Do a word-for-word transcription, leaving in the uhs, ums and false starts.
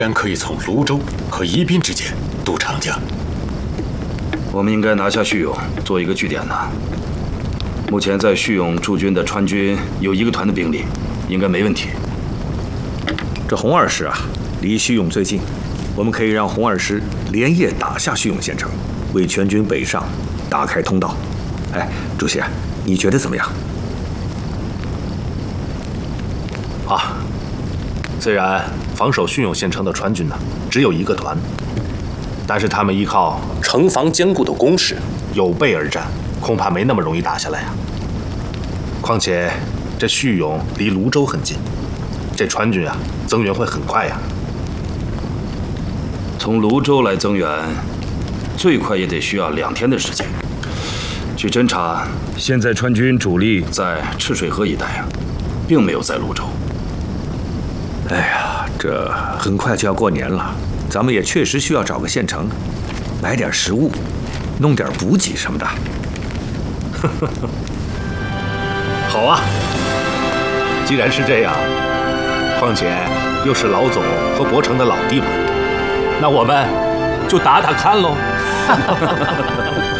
然可以从泸州和宜宾之间渡长江。 我们应该拿下叙永，做一个据点呢。目前在叙永驻军的川军有一个团的兵力，应该没问题。 这红二师啊，离叙永最近，我们可以让红二师连夜打下叙永县城，为全军北上打开通道。哎，主席，你觉得怎么样？ 啊，虽然防守叙永县城的川军呢只有一个团，但是他们依靠城防坚固的工事，有备而战，恐怕没那么容易打下来啊。况且这叙永离泸州很近，这川军啊增援会很快呀。 从泸州来增援，最快也得需要两天的时间。据侦查，现在川军主力在赤水河一带啊，并没有在泸州。 哎呀，这很快就要过年了，咱们也确实需要找个县城，买点食物，弄点补给什么的。 好啊，既然是这样，况且又是老总和博成的老地盘，那我们就打打看喽。